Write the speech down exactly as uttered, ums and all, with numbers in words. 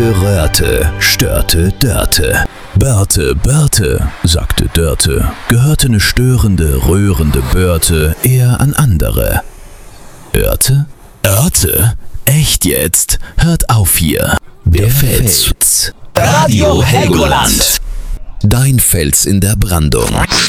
Röhrte, Röhrte, störte, Dörte. Börte, Börte, sagte Dörte, gehörte ne störende, rührende Börte eher an andere. Örte? Örte? Echt jetzt? Hört auf hier. Der, Der Fels. Radio Helgoland. Dein Fels in der Brandung.